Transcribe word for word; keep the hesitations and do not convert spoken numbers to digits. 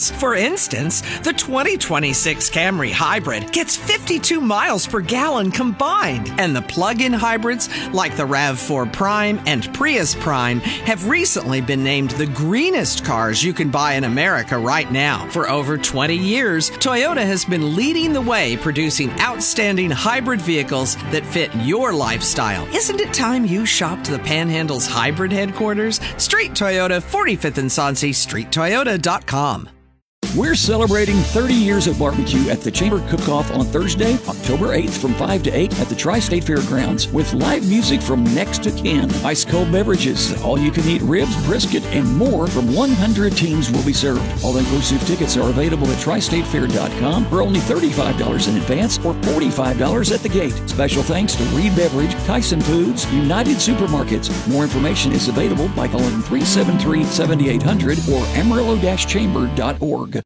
features. For instance, the twenty twenty-six Camry Hybrid gets fifty-two miles per gallon combined, and the plug-in hybrids like the RAV four Prime and Prius Prime have recently been named the greenest cars you can buy in America right now. For over twenty years, Toyota has been leading the way producing outstanding hybrid vehicles that fit your lifestyle. Isn't it time you shopped the Panhandle's hybrid headquarters? Street Toyota, forty-fifth and Sonse, street toyota dot com. We're celebrating thirty years of barbecue at the Chamber Cook-Off on Thursday, October eighth from five to eight at the Tri-State Fairgrounds with live music from next to kin, ice-cold beverages, all-you-can-eat ribs, brisket, and more from one hundred teams will be served. All-inclusive tickets are available at tri state fair dot com for only thirty-five dollars in advance or forty-five dollars at the gate. Special thanks to Reed Beverage, Tyson Foods, United Supermarkets. More information is available by calling three seven three, seven eight zero zero or amarillo dash chamber dot org.